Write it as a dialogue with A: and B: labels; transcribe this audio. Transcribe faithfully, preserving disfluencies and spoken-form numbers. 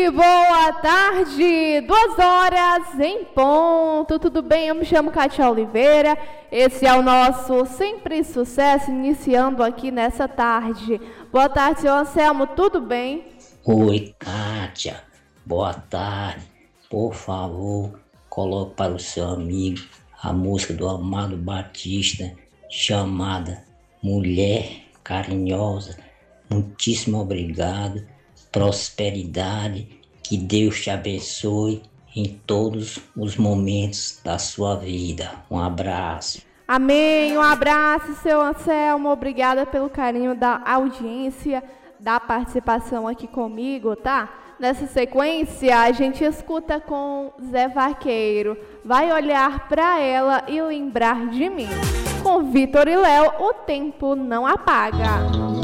A: Boa tarde, duas horas em ponto, tudo bem? Eu me chamo Kátia Oliveira, esse é o nosso Sempre Sucesso, iniciando aqui nessa tarde. Boa tarde, senhor Anselmo, tudo bem?
B: Oi, Kátia, boa tarde. Por favor, coloque para o seu amigo a música do Amado Batista, chamada Mulher Carinhosa. Muitíssimo obrigado, prosperidade, que Deus te abençoe em todos os momentos da sua vida. Um abraço.
A: Amém, um abraço, seu Anselmo, obrigada pelo carinho da audiência, da participação aqui comigo, tá? Nessa sequência, a gente escuta com Zé Vaqueiro, Vai Olhar Pra Ela e Lembrar de Mim. Com Vitor e Léo, O Tempo Não Apaga.